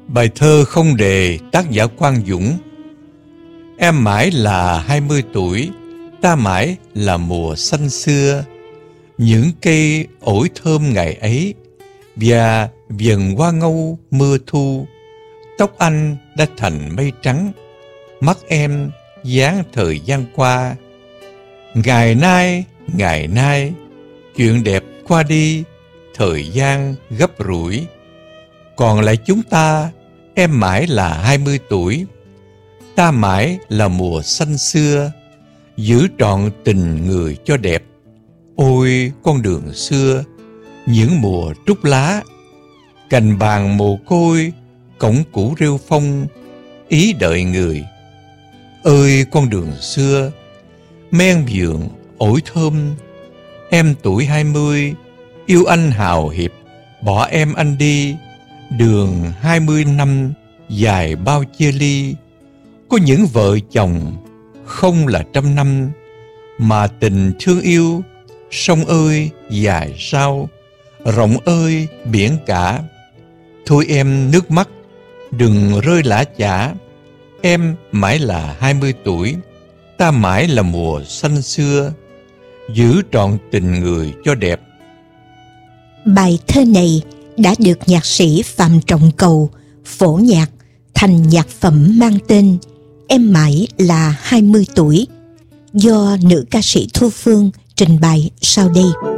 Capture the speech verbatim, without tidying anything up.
Bài thơ không đề, tác giả Quang Dũng. Em mãi là hai mươi tuổi, ta mãi là mùa xanh xưa. Những cây ổi thơm ngày ấy và vườn hoa ngâu mưa thu. Tóc anh đã thành mây trắng, mắt em dáng thời gian qua. Ngày nay, ngày nay, chuyện đẹp qua đi, thời gian gấp rủi. Còn lại chúng ta, em mãi là hai mươi tuổi, ta mãi là mùa xanh xưa. Giữ trọn tình người cho đẹp, ôi con đường xưa. Những mùa trúc lá, cành vàng mồ côi, cổng cũ rêu phong, ý đợi người. Ơi con đường xưa, men vườn ổi thơm. Em tuổi hai mươi, yêu anh hào hiệp, bỏ em anh đi. Đường hai mươi năm, dài bao chia ly. Có những vợ chồng không là trăm năm, mà tình thương yêu. Sông ơi dài sao, rộng ơi biển cả. Thôi em nước mắt, đừng rơi lã chả. Em mãi là hai mươi tuổi, ta mãi là mùa xanh xưa. Giữ trọn tình người cho đẹp. Bài thơ này đã được nhạc sĩ Phạm Trọng Cầu phổ nhạc thành nhạc phẩm mang tên Em mãi là hai mươi tuổi, do nữ ca sĩ Thu Phương trình bày sau đây.